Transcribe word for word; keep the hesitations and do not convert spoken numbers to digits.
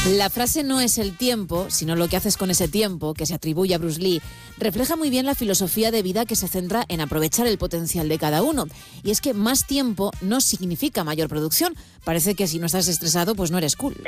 La frase "no es el tiempo, sino lo que haces con ese tiempo", que se atribuye a Bruce Lee, refleja muy bien la filosofía de vida que se centra en aprovechar el potencial de cada uno. Y es que más tiempo no significa mayor producción. Parece que si no estás estresado, pues no eres cool.